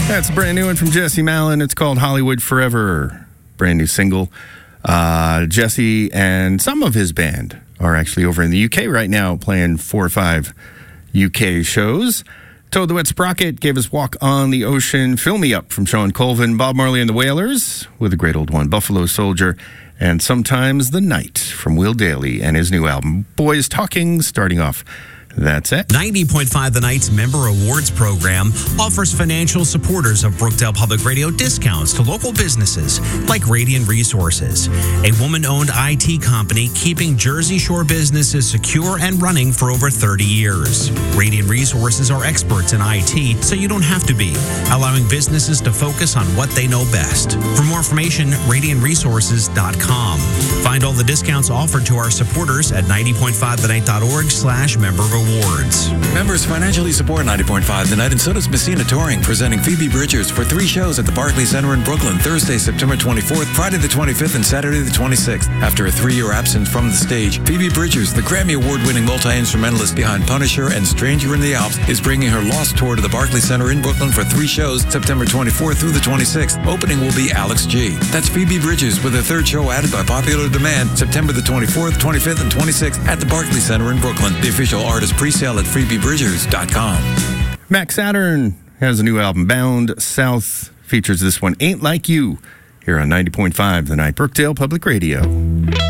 That's a brand new one from Jesse Malin. It's called Hollywood Forever. Brand new single. Jesse and some of his band are actually over in the UK right now playing 4 or 5 UK shows. Toad the Wet Sprocket gave us Walk on the Ocean. Fill Me Up from Sean Colvin. Bob Marley and the Wailers with a great old one, Buffalo Soldier. And Sometimes the Night from Will Daly and his new album, Boys Talking, starting off. That's it. 90.5 The Night's Member Awards program offers financial supporters of Brookdale Public Radio discounts to local businesses like Radiant Resources, a woman-owned IT company keeping Jersey Shore businesses secure and running for over 30 years. Radiant Resources are experts in IT, so you don't have to be, allowing businesses to focus on what they know best. For more information, radiantresources.com. Find all the discounts offered to our supporters at 90.5thenight.org/member awards. Members financially support 90.5 The Night, and so does Messina Touring, presenting Phoebe Bridgers for 3 shows at the Barclays Center in Brooklyn, Thursday, September 24th, Friday the 25th, and Saturday the 26th. After a 3-year absence from the stage, Phoebe Bridgers, the Grammy Award-winning multi-instrumentalist behind Punisher and Stranger in the Alps, is bringing her Lost tour to the Barclays Center in Brooklyn for 3 shows, September 24th through the 26th. Opening will be Alex G. That's Phoebe Bridgers with a 3rd show added by popular demand, September the 24th, 25th, and 26th at the Barclays Center in Brooklyn. The official artist pre-sale at freebiebridgers.com. Max Saturn has a new album, Bound South. Features this one, Ain't Like You, here on 90.5 The Night, Brookdale Public Radio.